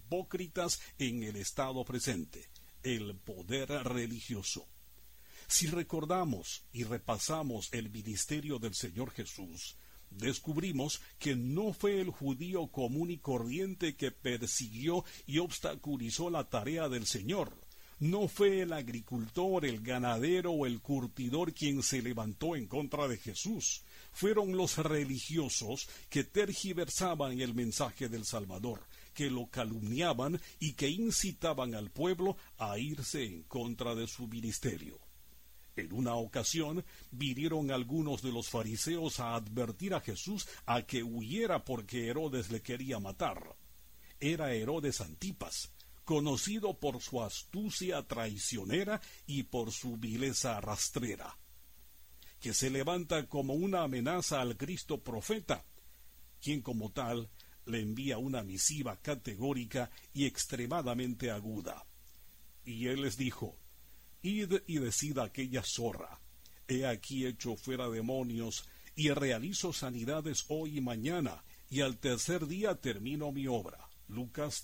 hipócritas en el estado presente, el poder religioso. Si recordamos y repasamos el ministerio del Señor Jesús, descubrimos que no fue el judío común y corriente que persiguió y obstaculizó la tarea del Señor. No fue el agricultor, el ganadero o el curtidor quien se levantó en contra de Jesús. Fueron los religiosos que tergiversaban el mensaje del Salvador, que lo calumniaban y que incitaban al pueblo a irse en contra de su ministerio. En una ocasión vinieron algunos de los fariseos a advertir a Jesús a que huyera porque Herodes le quería matar. Era Herodes Antipas, conocido por su astucia traicionera y por su vileza rastrera, que se levanta como una amenaza al Cristo profeta, quien como tal le envía una misiva categórica y extremadamente aguda. Y él les dijo: «Id y decid a aquella zorra, he aquí echo fuera demonios, y realizo sanidades hoy y mañana, y al tercer día termino mi obra». Lucas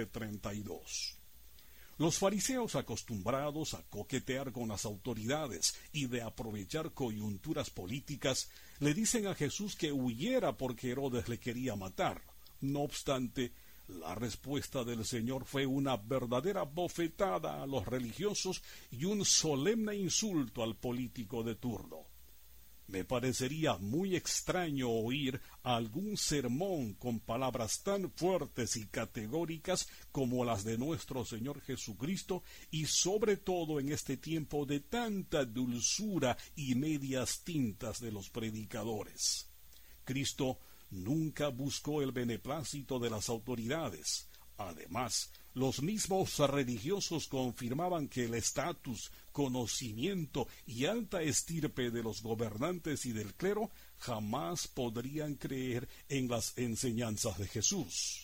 13:32. Los fariseos, acostumbrados a coquetear con las autoridades y de aprovechar coyunturas políticas, le dicen a Jesús que huyera porque Herodes le quería matar. No obstante, la respuesta del Señor fue una verdadera bofetada a los religiosos y un solemne insulto al político de turno. Me parecería muy extraño oír algún sermón con palabras tan fuertes y categóricas como las de nuestro Señor Jesucristo, y sobre todo en este tiempo de tanta dulzura y medias tintas de los predicadores. Cristo nunca buscó el beneplácito de las autoridades. Además, los mismos religiosos confirmaban que el estatus, conocimiento y alta estirpe de los gobernantes y del clero jamás podrían creer en las enseñanzas de Jesús.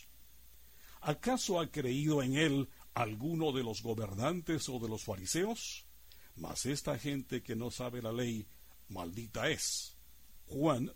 ¿Acaso ha creído en él alguno de los gobernantes o de los fariseos? Mas esta gente que no sabe la ley, maldita es. Juan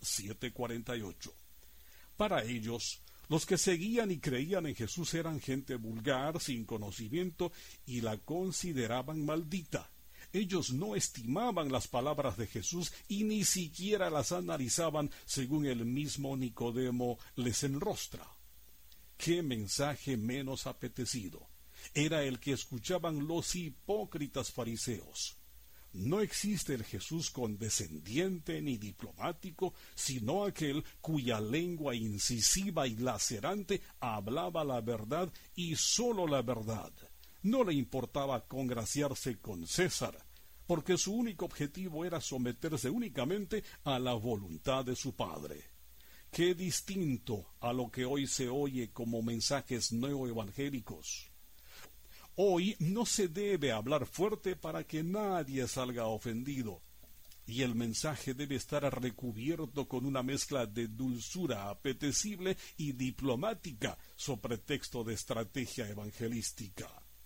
7:48. Para ellos, los que seguían y creían en Jesús eran gente vulgar, sin conocimiento, y la consideraban maldita. Ellos no estimaban las palabras de Jesús y ni siquiera las analizaban según el mismo Nicodemo les enrostra. ¡Qué mensaje menos apetecido! Era el que escuchaban los hipócritas fariseos. No existe el Jesús condescendiente ni diplomático, sino aquel cuya lengua incisiva y lacerante hablaba la verdad y sólo la verdad. No le importaba congraciarse con César, porque su único objetivo era someterse únicamente a la voluntad de su Padre. Qué distinto a lo que hoy se oye como mensajes neoevangélicos. Hoy no se debe hablar fuerte para que nadie salga ofendido, y el mensaje debe estar recubierto con una mezcla de dulzura apetecible y diplomática sobre texto de estrategia evangelística.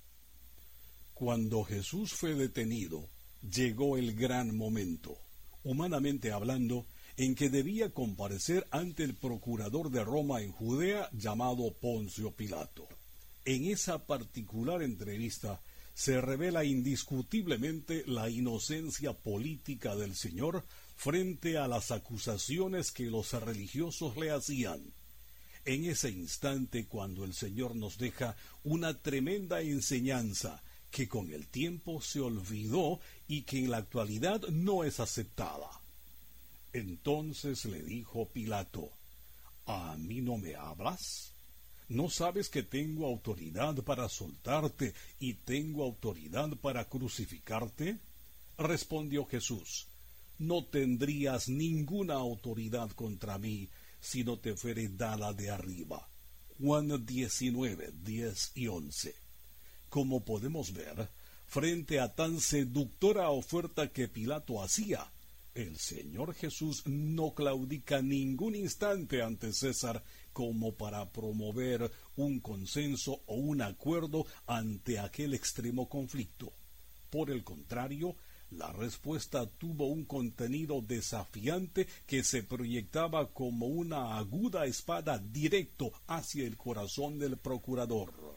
Cuando Jesús fue detenido, llegó el gran momento, humanamente hablando, en que debía comparecer ante el procurador de Roma en Judea llamado Poncio Pilato. En esa particular entrevista se revela indiscutiblemente la inocencia política del Señor frente a las acusaciones que los religiosos le hacían. En ese instante, cuando el Señor nos deja una tremenda enseñanza que con el tiempo se olvidó y que en la actualidad no es aceptada. Entonces le dijo Pilato: ¿A mí no me hablas? ¿No sabes que tengo autoridad para soltarte y tengo autoridad para crucificarte? Respondió Jesús: No tendrías ninguna autoridad contra mí si no te fuere dada de arriba. Juan 19:10-11. Como podemos ver, frente a tan seductora oferta que Pilato hacía, el Señor Jesús no claudica ningún instante ante César como para promover un consenso o un acuerdo ante aquel extremo conflicto. Por el contrario, la respuesta tuvo un contenido desafiante que se proyectaba como una aguda espada directo hacia el corazón del procurador.